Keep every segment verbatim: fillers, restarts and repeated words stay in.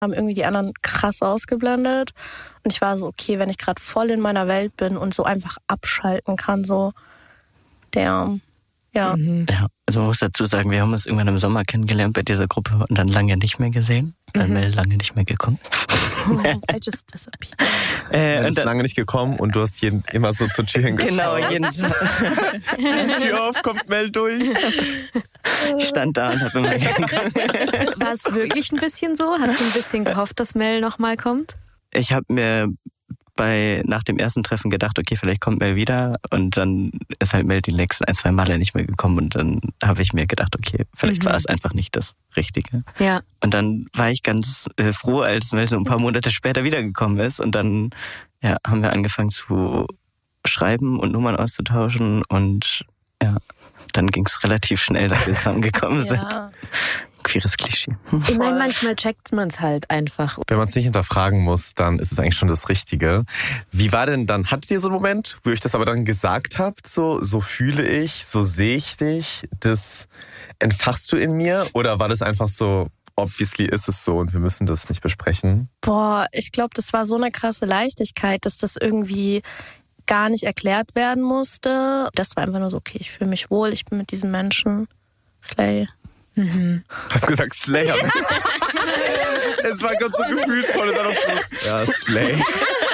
haben irgendwie die anderen krass ausgeblendet. Und ich war so, okay, wenn ich gerade voll in meiner Welt bin und so einfach abschalten kann, so der, ja. Mhm. Ja, also man muss dazu sagen, wir haben uns irgendwann im Sommer kennengelernt bei dieser Gruppe und dann lange nicht mehr gesehen, weil mhm. Mel lange nicht mehr gekommen ist. I just disappeared. Äh, und ist lange nicht gekommen und du hast jeden, immer so zu Türen geschaut. Genau, jeden Die Tür auf, kommt Mel durch. Ich stand da und habe immer hingeguckt. War es wirklich ein bisschen so? Hast du ein bisschen gehofft, dass Mel nochmal kommt? Ich habe mir bei nach dem ersten Treffen gedacht, okay, vielleicht kommt Mel wieder und dann ist halt Mel die nächsten ein, zwei Male nicht mehr gekommen und dann habe ich mir gedacht, okay, vielleicht mhm. war es einfach nicht das Richtige. Ja. Und dann war ich ganz äh, froh, als Mel so ein paar Monate später wiedergekommen ist und dann ja, haben wir angefangen zu schreiben und Nummern auszutauschen und ja, dann ging es relativ schnell, dass wir zusammengekommen sind. Ja. Queeres Klischee. Ich meine, manchmal checkt man es halt einfach. Wenn man es nicht hinterfragen muss, dann ist es eigentlich schon das Richtige. Wie war denn dann, hattet ihr so einen Moment, wo ihr euch das aber dann gesagt habt, so, so fühle ich, so sehe ich dich, das entfachst du in mir? Oder war das einfach so, obviously ist es so und wir müssen das nicht besprechen? Boah, ich glaube, das war so eine krasse Leichtigkeit, dass das irgendwie gar nicht erklärt werden musste. Das war einfach nur so, okay, ich fühle mich wohl, ich bin mit diesem Menschen. Slay. Mhm. Hast du gesagt Slay? Es war ganz so gefühlsvoll und dann noch so, ja, Slay.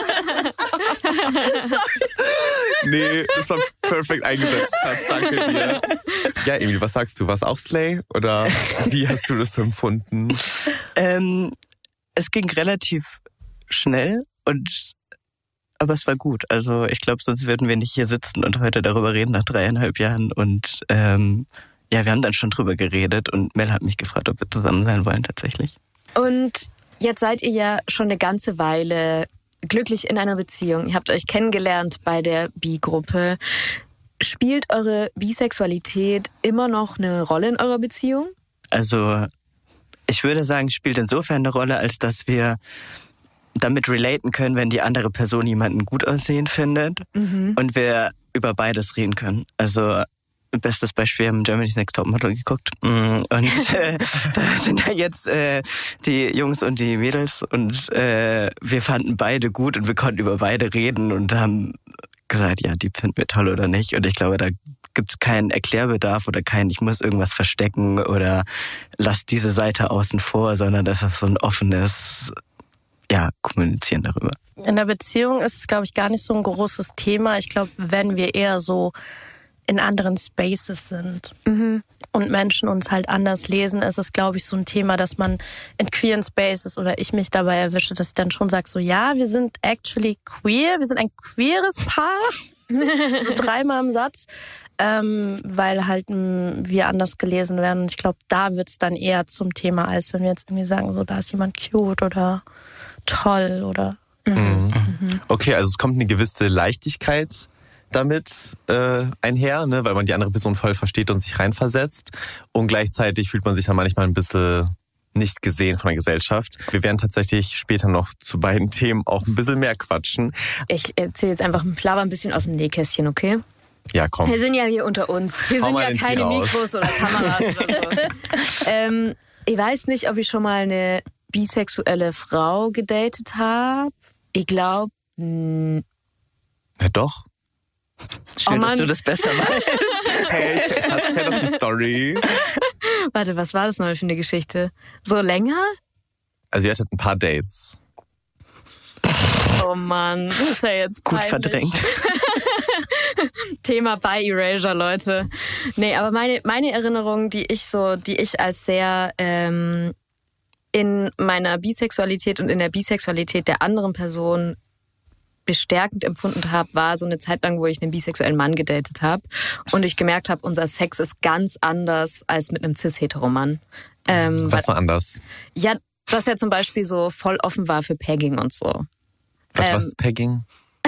Nee, das war perfekt eingesetzt, Schatz, danke dir. Ja, Emil, was sagst du? War es auch Slay oder wie hast du das empfunden? Ähm, es ging relativ schnell und aber es war gut. Also ich glaube, sonst würden wir nicht hier sitzen und heute darüber reden nach dreieinhalb Jahren und ähm, ja, wir haben dann schon drüber geredet und Mel hat mich gefragt, ob wir zusammen sein wollen tatsächlich. Und jetzt seid ihr ja schon eine ganze Weile glücklich in einer Beziehung. Ihr habt euch kennengelernt bei der Bi-Gruppe. Spielt eure Bisexualität immer noch eine Rolle in eurer Beziehung? Also ich würde sagen, es spielt insofern eine Rolle, als dass wir damit relaten können, wenn die andere Person jemanden gut aussehen findet mhm. und wir über beides reden können. Also bestes Beispiel, wir haben Germany's Next Topmodel geguckt und äh, da sind ja jetzt äh, die Jungs und die Mädels und äh, wir fanden beide gut und wir konnten über beide reden und haben gesagt, ja, die finden wir toll oder nicht und ich glaube, da gibt's keinen Erklärbedarf oder keinen, ich muss irgendwas verstecken oder lass diese Seite außen vor, sondern das ist so ein offenes, ja, Kommunizieren darüber. In der Beziehung ist es, glaube ich, gar nicht so ein großes Thema. Ich glaube, wenn wir eher so in anderen Spaces sind mhm. und Menschen uns halt anders lesen, ist es, glaube ich, so ein Thema, dass man in queeren Spaces oder ich mich dabei erwische, dass ich dann schon sage, so ja, wir sind actually queer, wir sind ein queeres Paar, so dreimal im Satz, ähm, weil halt m, wir anders gelesen werden. Und ich glaube, da wird es dann eher zum Thema, als wenn wir jetzt irgendwie sagen, so da ist jemand cute oder toll oder... Mhm. Mhm. Okay, also es kommt eine gewisse Leichtigkeit damit äh, einher, ne, weil man die andere Person voll versteht und sich reinversetzt. Und gleichzeitig fühlt man sich dann manchmal ein bisschen nicht gesehen von der Gesellschaft. Wir werden tatsächlich später noch zu beiden Themen auch ein bisschen mehr quatschen. Ich erzähle jetzt einfach ein Plaber ein bisschen aus dem Nähkästchen, okay? Ja, komm. Wir sind ja hier unter uns. Wir Hau sind mal ja den keine Tee Mikros oder Kameras oder so. ähm, ich weiß nicht, ob ich schon mal eine bisexuelle Frau gedatet habe. Ich glaube... Ja, doch. Schön, oh dass du das besser weißt. Hey, Schatz, kenn doch die Story. Warte, was war das noch für eine Geschichte? So länger? Also ihr hattet ein paar Dates. Oh Mann, das ist ja jetzt gut peinlich. Verdrängt. Thema bei Erasure, Leute. Nee, aber meine, meine Erinnerung, die ich so, die ich als sehr ähm, in meiner Bisexualität und in der Bisexualität der anderen Person bestärkend empfunden habe, war so eine Zeit lang, wo ich einen bisexuellen Mann gedatet habe und ich gemerkt habe, unser Sex ist ganz anders als mit einem cis-hetero-Mann. Ähm, Was war anders? Ja, dass er zum Beispiel so voll offen war für Pegging und so. Was, ähm, was ist Pegging?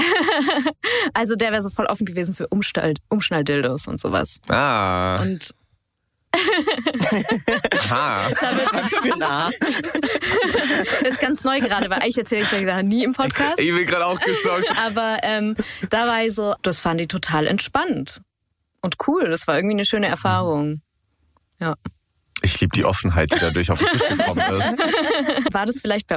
Also der wäre so voll offen gewesen für Umstall, Umschnalldildos und sowas. Ah. Und Aha. Was für nah. Das ist ganz neu gerade, weil eigentlich erzähle ich solche Sachen nie im Podcast. Ich bin gerade auch geschockt. Aber ähm, da war ich so, das fand ich total entspannt und cool. Das war irgendwie eine schöne Erfahrung. Ja. Ich liebe die Offenheit, die dadurch auf den Tisch gekommen ist. War das vielleicht bei